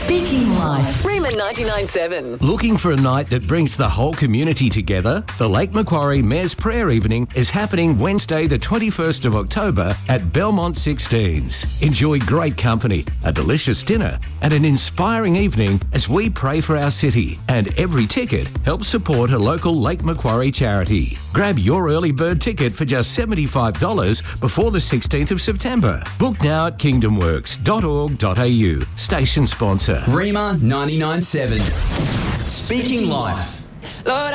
Speaking Life. Rima 99.7. Looking for a night that brings the whole community together? The Lake Macquarie Mayor's Prayer Evening is happening Wednesday the 21st of October at Belmont 16s. Enjoy great company, a delicious dinner and an inspiring evening as we pray for our city, and every ticket helps support a local Lake Macquarie charity. Grab your early bird ticket for just $75 before the 16th of September. Book now at kingdomworks.org.au. Station sponsor. Rima 99.7. Speaking Life. Lord,